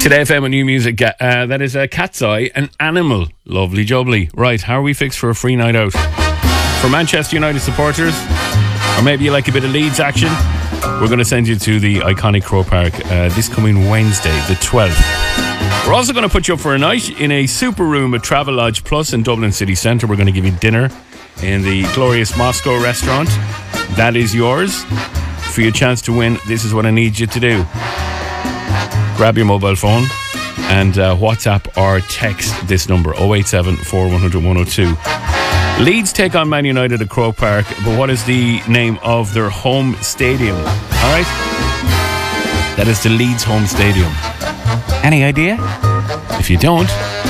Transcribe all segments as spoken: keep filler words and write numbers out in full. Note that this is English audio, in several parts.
Today F M with new music, uh, that is uh, Cat's Eye, an Animal. Lovely jubbly. Right, how are we fixed for a free night out? For Manchester United supporters, or maybe you like a bit of Leeds action, we're going to send you to the iconic Croke Park uh, this coming Wednesday, the twelfth. We're also going to put you up for a night in a super room at Travelodge Plus in Dublin City Centre. We're going to give you dinner in the glorious Moscow restaurant. That is yours. For your chance to win, this is what I need you to do. Grab your mobile phone and uh, WhatsApp or text this number, oh eight seven, four one zero zero, one oh two. Leeds take on Man United at Croke Park, but what is the name of their home stadium? Alright? That is the Leeds home stadium. Any idea? If you don't,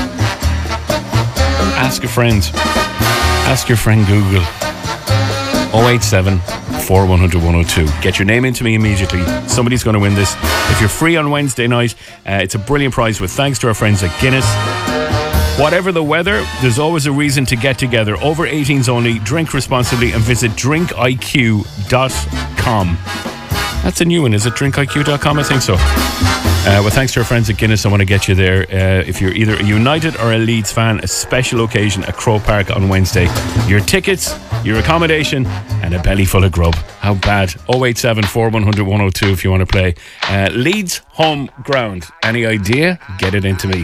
ask a friend. Ask your friend Google. oh eight seven, four one zero zero, one oh two. Get your name into me immediately. Somebody's going to win this. If you're free on Wednesday night, uh, it's a brilliant prize with thanks to our friends at Guinness. Whatever the weather, there's always a reason to get together. Over eighteens only. Drink responsibly and visit drink I Q dot com. That's a new one, is it? drink I Q dot com? I think so. Uh, well, thanks to our friends at Guinness, I want to get you there. Uh, if you're either a United or a Leeds fan, a special occasion at Croke Park on Wednesday. Your tickets, your accommodation, and a belly full of grub. How bad? oh eight seven, four one zero zero, one oh two if you want to play. Uh, Leeds home ground. Any idea? Get it into me.